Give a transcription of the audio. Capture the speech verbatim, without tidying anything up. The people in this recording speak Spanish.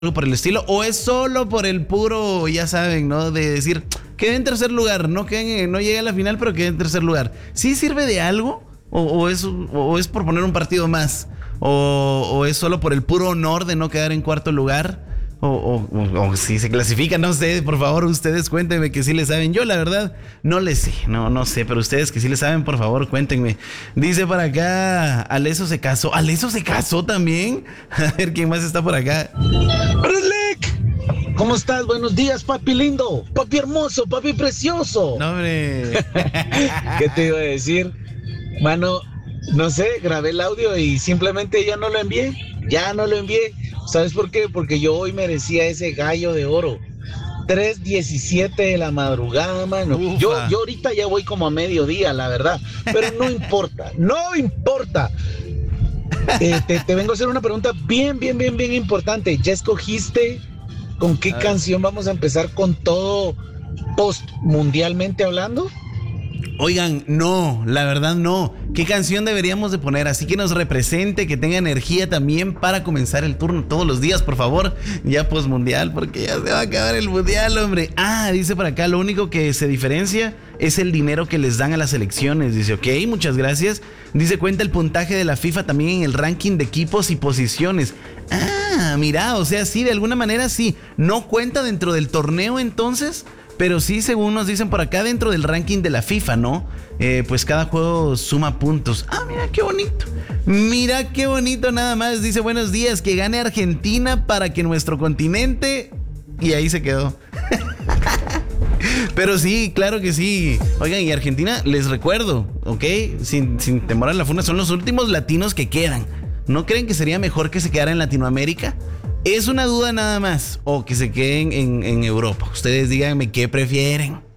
algo por el estilo, o es solo por el puro, ya saben, ¿no? De decir, quedé en tercer lugar, no, quedé, no llegué a la final, pero quedé en tercer lugar. ¿Sí sirve de algo? ¿O, o, es, o es por poner un partido más? ¿O, o es solo por el puro honor de no quedar en cuarto lugar? O, o, o, o si se clasifica, no sé, por favor, ustedes cuéntenme que sí le saben. Yo, la verdad, no le sé, no, no sé, pero ustedes que sí le saben, por favor, cuéntenme. Dice por acá, Aleso se casó. ¿Aleso se casó también? A ver, ¿quién más está por acá? ¡Reslick! ¿Cómo estás? Buenos días, papi lindo, papi hermoso, papi precioso. No, hombre. ¿Qué te iba a decir? Mano, no sé, grabé el audio y simplemente ya no lo envié. Ya no lo envié. ¿Sabes por qué? Porque yo hoy merecía ese gallo de oro. tres diecisiete de la madrugada, mano. Yo, yo ahorita ya voy como a mediodía, la verdad. Pero no importa, no importa. Eh, te, te vengo a hacer una pregunta bien, bien, bien, bien importante. ¿Ya escogiste con qué canción vamos a empezar con todo post mundialmente hablando? Oigan, no, la verdad no. ¿Qué canción deberíamos de poner? Así que nos represente, que tenga energía también para comenzar el turno todos los días, por favor. Ya post mundial, porque ya se va a acabar el mundial, hombre. Ah, dice por acá, lo único que se diferencia es el dinero que les dan a las elecciones. Dice, ok, muchas gracias. Dice, cuenta el puntaje de la FIFA también en el ranking de equipos y posiciones. Ah, mira, o sea, sí, de alguna manera sí. ¿No cuenta dentro del torneo entonces? Pero sí, según nos dicen por acá, dentro del ranking de la FIFA, ¿no? Eh, pues cada juego suma puntos. Ah, mira qué bonito. Mira qué bonito nada más. Dice, buenos días, que gane Argentina para que nuestro continente... Y ahí se quedó. Pero sí, claro que sí. Oigan, y Argentina, les recuerdo, ¿ok? Sin, sin temor a la funa, son los últimos latinos que quedan. ¿No creen que sería mejor que se quedara en Latinoamérica? Es una duda nada más. O que se queden en, en Europa. Ustedes díganme qué prefieren.